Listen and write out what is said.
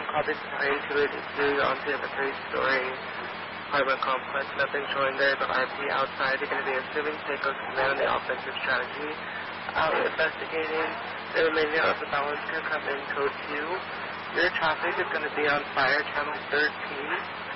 call this morning to you're onto a three-story apartment complex. Nothing showing there but IP outside. You're going to be assuming Seiko's command on the offensive strategy. Investigating the remainder of the balance can come in code 2. Your traffic is going to be on fire channel 13.